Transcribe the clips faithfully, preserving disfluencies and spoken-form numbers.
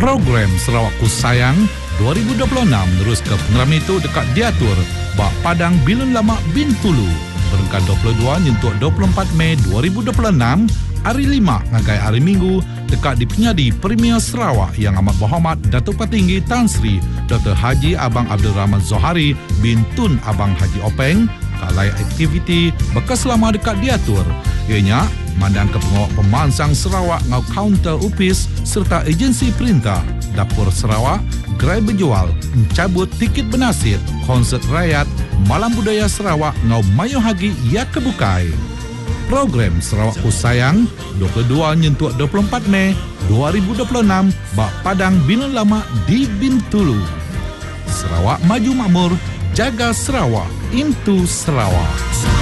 Program Sarawak Ku Sayang dua ribu dua puluh enam terus ke pengeram itu dekat diatur Bak Padang Bilun Lama Bintulu berengkat dua puluh dua nyentuh dua puluh empat Mei dua ribu dua puluh enam hari lima ngagai hari Minggu dekat di Penyadi Premier Sarawak yang amat berhormat Datuk Petinggi Tan Sri Doktor Haji Abang Abdul Rahman Zohari bin Tun Abang Haji Openg kalai aktiviti bekas lama dekat diatur ianya mandan ke pengawal pemansang Sarawak ngau kaunter upis serta agensi perintah Dapur Sarawak gerai berjual mencabut tiket bernasib konsert rakyat Malam Budaya Sarawak ngau mayo hagi ia kebukai. Program Sarawak Ku Sayang dua puluh dua nyentuh dua puluh empat Mei dua ribu dua puluh enam Bak Padang Bilun Lama di Bintulu. Sarawak maju makmur, jaga Sarawak, into Sarawak.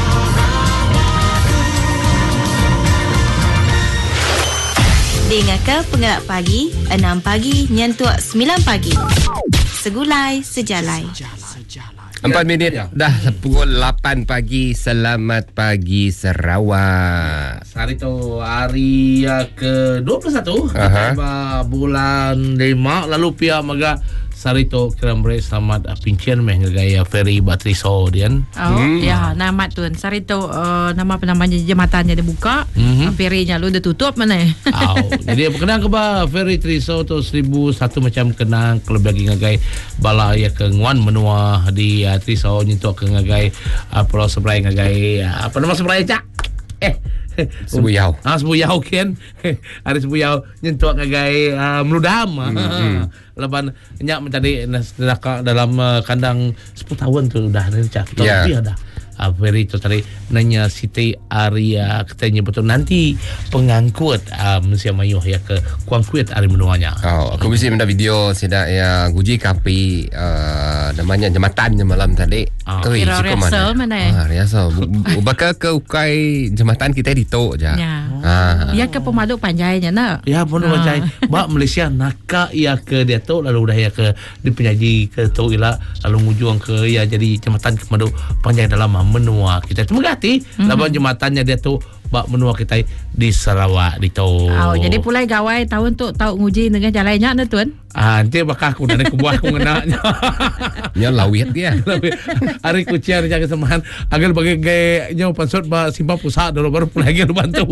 Dengarkan Penggerak Pagi enam pagi nyentuh sembilan pagi. Segulai sejalai. Empat minit dah pukul lapan pagi. Selamat pagi Sarawak. Hari tu hari uh, ke dua puluh satu uh-huh. bulan lima lalu pihak maga Sarito Kerambere selamat uh, pincian meh ngagaya ferry Batriso dian. Oh hmm. ya nama tuan Sarito uh, nama apa namanya jembatannya dibuka, mm-hmm. ferrynya lu dah tutup mana. Oh, jadi kenang ke ba ferry Triso tu seribu satu macam kenang kalau bagi ngagai bala ya ke nguan menua di uh, Triso nyentuh ke ngagai uh, Pulau Seberai ngagai uh, apa nama Seberai cak? Eh Sebuyau. Ah Sebuyau kan. Hari Sebuyau nyentuh ngagai uh, meludam. Hmm. Leban nyak mencari dalam uh, kandang sepuluh tahun tu dah ni cak. Yeah. Tapi ada uh, very tu tadi nanya Siti Arya katanya betul nanti pengangkut uh, Malaysia Mayuh ya ke Kuangkuit hari menuanya. Oh, aku mesti minta video sedak ya guji kapi uh, namanya jembatan malam tadi. Oh. Kira rehearsal mana eh? Ah, rehearsal. Bakal ke ukai jembatan kita di tok je. Ya. Ah. Ya ke pemaduk panjainya nak. Ya pemaduk panjai. Bak Malaysia nakak ya ke dia tok lalu dah ya ke di penyaji ke tok ila lalu ngujung ke ya jadi jembatan ke pemaduk panjai dalam menua kita. Terima kasih. Mm-hmm. Laban jembatannya dia tu bak menua kita di Sarawak di tok. Oh, jadi pulai gawai tahun tu tahu nguji dengan jalannya na tuan. Ah, nanti bakal aku dari kebuah aku ngenaknya. Nya lawit dia. Hari kuciar jaga semahan agar bagi gayanya pansut ba simpan pusat dulu baru pulai lagi bantu.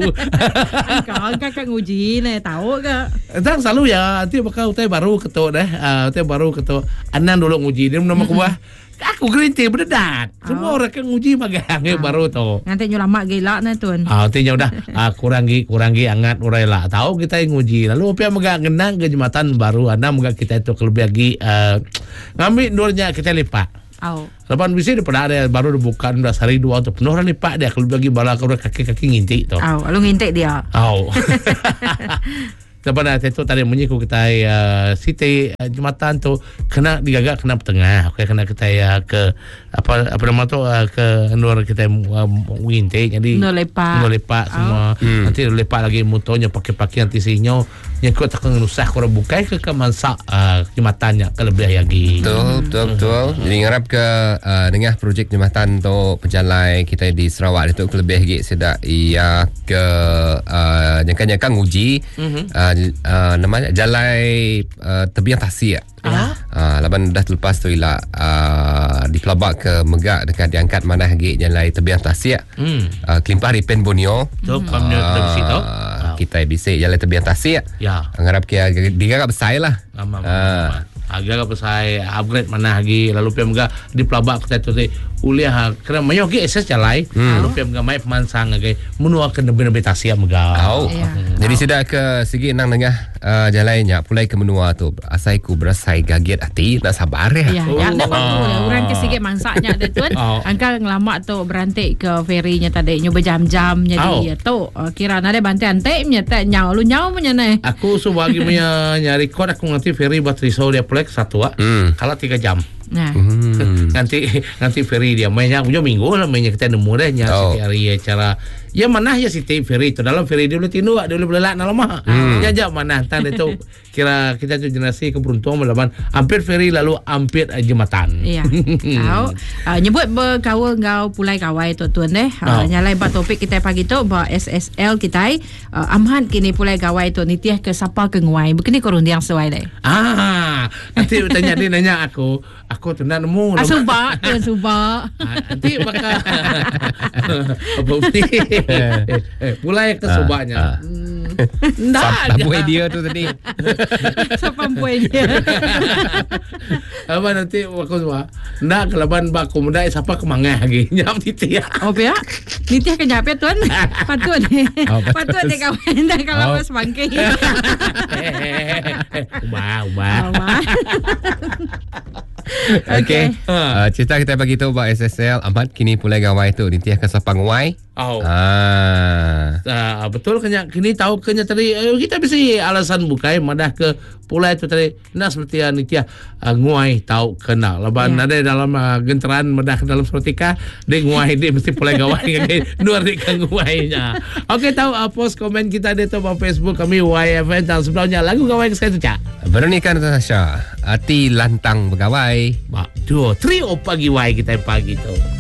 Kau kakak nguji nih tahu ke? Entah selalu ya nanti bakal utai baru ketuk deh. Ah, utai baru ketuk. Anan dulu nguji dia nama kebuah. Aku gerinti berdedat. Semua oh. orang kan nguji magang oh. baru tu. Nanti nyo lama gila na tuan. Ah, nanti udah ah, kurangi kurangi angat urai lah. Tahu kita yang nguji. Lalu apa magang genang ke jembatan baru ada magang kita itu lebih lagi uh, ngambil dulunya kita lipat. Oh. Lepas bisa daripada ada baru dibuka dah hari dua tu penuh orang lipat dia kalau lagi bala kau kaki-kaki ngintik tu. Oh, lalu ngintik dia. Oh. Lepas itu tadi menyiku kita uh, Siti uh, jembatan tu kena digagak kena petengah. Okay, kena kita ya ke apa apa nama tu uh, ke luar kita uh, wintik jadi no lepak no lepak oh. semua hmm. nanti lepak lagi motornya pakai-pakai nanti sinyo nyekut tak nusah kurang bukai ke ke mansak uh, jembatannya ke lebih lagi. Betul betul betul. Hmm. Jadi ngarap ke uh, dengan projek jembatan tu penjalai kita di Sarawak itu lebih lagi sedak ia ke uh, nyangka-nyangka nguji mm-hmm. uh, uh, namanya jalai uh, tebiang tasik. Ya. Ah, laban dah lepas tu ialah uh, di Pelabak ke Megak dekat diangkat mana lagi jalai tebiang tasik. Hmm. Uh, Kelimpah Ripen Borneo. Tu pamnya uh, di situ. Kita bisa jalai tebiang tasik. Ya. Ngarap ke digagap besar lah. Aman. Ah. Agak apa saya upgrade mana lagi lalu pem ga di Pelabak kita tu uliah kena mayo ke akses jalai hmm. lalu pem ga mai pemansang ke menua ke nebe-nebe tasia mega. Oh. Yeah. Hmm. Jadi sudah ke segi nang tengah uh, jalainya pulai ke menua tu asaiku berasai gaget hati tak sabar ya. Ya, oh. yang dah baru lah orang ke segi mansaknya ada tuan. Oh. Angka ngelama tu berantik ke ferinya tadi nyoba jam-jam jadi oh. ya tu uh, kira ada bantai anteknya tak nyau lu nyau punya nai. Aku subagi punya nyari kod aku nanti feri Batriso dia pulai ke satu ah. Hmm. Kalau tiga jam. Nah. Hmm. hmm. nanti nanti Ferry dia mainnya punya minggu lah mainnya kita nemu dah nya oh. hari acara ya mana ya si Ferry itu dalam Ferry dia boleh tindu dia boleh belak dalam mah hmm. ya jak mana tan itu kira kita tu generasi keberuntungan melawan hampir Ferry lalu hampir uh, jembatan iya tahu uh, nyebut berkawan ngau pulai kawai tu tuan deh uh, oh. nyalai ba topik kita pagi tu ba S S L kita uh, amhan kini pulai kawai tu nitiah ke sapa ke nguai begini korun yang sesuai deh ah nanti tanya dia nanya aku aku tu nak nemu suba tuan suba nanti bakal apa ni eh, eh, pulai ke subanya. Ah, ah. Nah, Sampai dia tu tadi. Sampai dia. Apa nanti aku semua. Nak kelaban baku muda siapa kemangah lagi. Nyam titia. Oh ya. Titia ke nyapet tuan. Patut. Oh, patut dia kawan dah kalau mas bangkai. Ubah, ubah. Okey. Uh, cerita kita bagi tahu bahwa S S L Ahmad kini pulai gawai tu dintiah ke sapang wai. Oh. Ah. Uh, betul kenya kini tahu kenya tadi uh, kita bisa alasan bukai madah ke pulai tu tadi nak seperti yang nitia uh, nguai tahu kena laban yeah. ada dalam uh, genteran madah dalam sepertika dia nguai dia mesti pulai gawai dua dik ke nguainya. Okey tahu uh, post komen kita di tu Facebook kami Y F M dan sebelumnya lagu gawai sekali tu cak. Veronica Natasha Ati lantang bergawai. Ba, dua, trio pagi Y kita pagi tu.